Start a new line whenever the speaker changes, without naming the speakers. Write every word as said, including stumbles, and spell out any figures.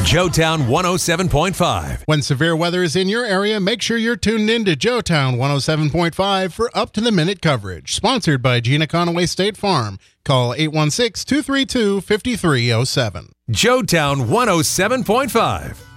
Joetown one oh seven point five.
When severe weather is in your area, make sure you're tuned in to Joetown one oh seven point five for up-to-the-minute coverage. Sponsored by Gina Conaway State Farm. Call eight one six, two three two, five three zero seven.
Joetown one oh seven point five.